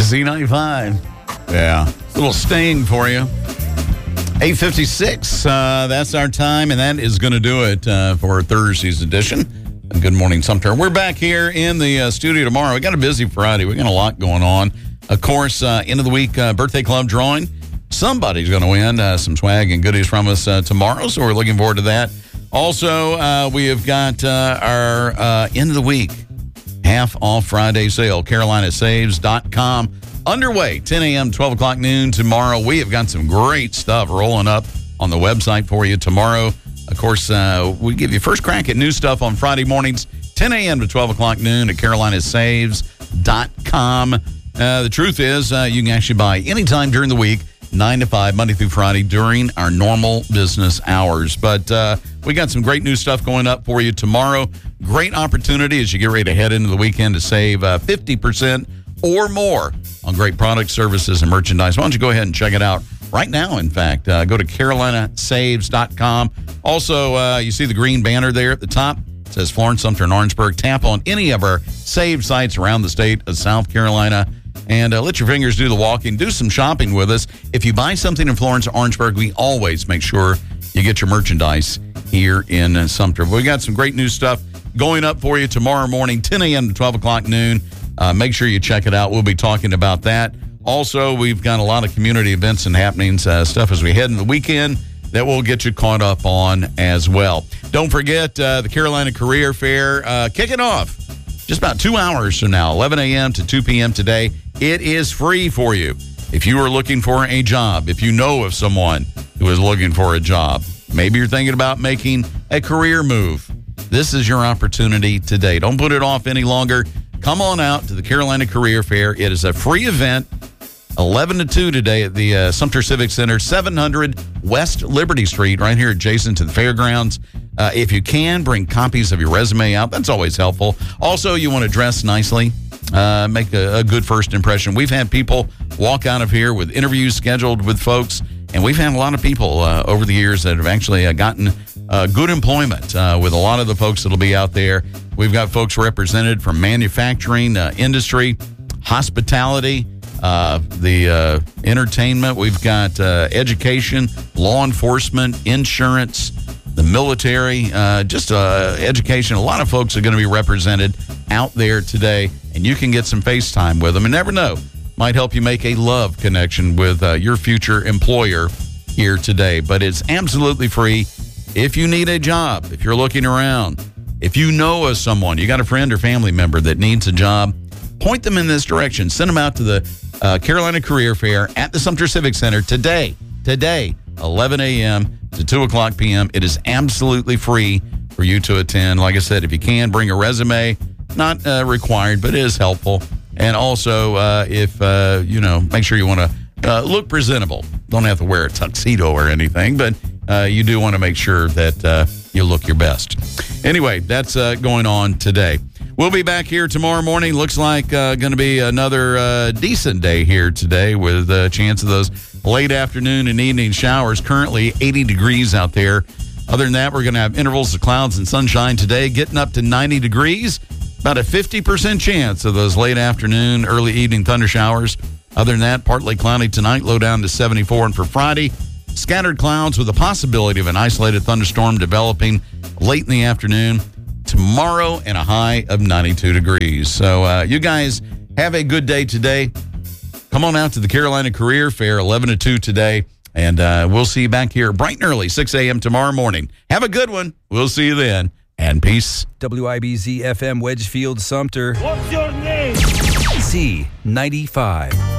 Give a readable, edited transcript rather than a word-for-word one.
Z95. Yeah. A little sting for you. 8:56. That's our time, and that is going to do it for Thursday's edition. Good morning, Sumter. We're back here in the studio tomorrow. We got a busy Friday. We got a lot going on. Of course, end of the week birthday club drawing. Somebody's going to win some swag and goodies from us tomorrow, so we're looking forward to that. Also, we have got our end of the week half off Friday sale, CarolinaSaves.com. Underway, 10 a.m., 12 o'clock noon tomorrow. We have got some great stuff rolling up on the website for you tomorrow. Of course, we give you first crack at new stuff on Friday mornings, 10 a.m. to 12 o'clock noon at CarolinaSaves.com. The truth is, you can actually buy anytime during the week, 9 to 5, Monday through Friday, during our normal business hours. But we got some great new stuff going up for you tomorrow. Great opportunity as you get ready to head into the weekend to save 50% or more on great products, services, and merchandise. Why don't you go ahead and check it out right now, in fact. Go to CarolinaSaves.com. Also, you see the green banner there at the top. It says Florence, Sumter, and Orangeburg. Tap on any of our Save sites around the state of South Carolina and let your fingers do the walking. Do some shopping with us. If you buy something in Florence or Orangeburg, we always make sure you get your merchandise here in Sumter. We got some great new stuff going up for you tomorrow morning, 10 a.m. to 12 o'clock noon. Make sure you check it out. We'll be talking about that. Also, we've got a lot of community events and happenings, stuff as we head into the weekend that we'll get you caught up on as well. Don't forget the Carolina Career Fair kicking off just about 2 hours from now, 11 a.m. to 2 p.m. today. It is free for you. If you are looking for a job, if you know of someone who is looking for a job, maybe you're thinking about making a career move, this is your opportunity today. Don't put it off any longer. Come on out to the Carolina Career Fair. It is a free event, 11 to 2 today at the Sumter Civic Center, 700 West Liberty Street, right here adjacent to the fairgrounds. If you can, bring copies of your resume out. That's always helpful. Also, you want to dress nicely, make a good first impression. We've had people walk out of here with interviews scheduled with folks, and we've had a lot of people over the years that have actually gotten good employment with a lot of the folks that'll be out there. We've got folks represented from manufacturing industry, hospitality, the entertainment. We've got education, law enforcement, insurance, the military, just education. A lot of folks are going to be represented out there today, and you can get some FaceTime with them. And never know, might help you make a love connection with your future employer here today. But it's absolutely free. If you need a job, if you're looking around, if you know of someone, you got a friend or family member that needs a job, point them in this direction. Send them out to the Carolina Career Fair at the Sumter Civic Center today, 11 a.m. to 2 o'clock p.m. It is absolutely free for you to attend. Like I said, if you can, bring a resume. Not required, but it is helpful. And also, if, make sure you want to look presentable. Don't have to wear a tuxedo or anything, but you do want to make sure that you look your best. Anyway, that's going on today. We'll be back here tomorrow morning. Looks like going to be another decent day here today with a chance of those late afternoon and evening showers. Currently 80 degrees out there. Other than that, we're going to have intervals of clouds and sunshine today, getting up to 90 degrees. About a 50% chance of those late afternoon, early evening thunder showers. Other than that, partly cloudy tonight, low down to 74. And for Friday, scattered clouds with the possibility of an isolated thunderstorm developing late in the afternoon. Tomorrow, and a high of 92 degrees. So you guys have a good day today. Come on out to the Carolina Career Fair, 11 to 2 today, and we'll see you back here bright and early, 6 a.m. tomorrow morning. Have a good one. We'll see you then, and peace. WIBZ FM Wedgefield Sumter. What's your name? C95.